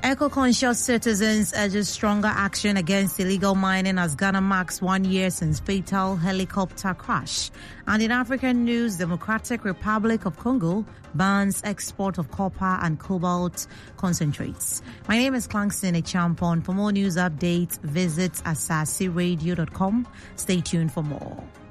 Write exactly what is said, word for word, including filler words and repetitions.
Eco-conscious citizens urges stronger action against illegal mining as Ghana marks one year since fatal helicopter crash. And in African news, Democratic Republic of Congo bans export of copper and cobalt concentrates. My name is Clangson Echampon. For more news updates, visit asasi radio dot com. Stay tuned for more.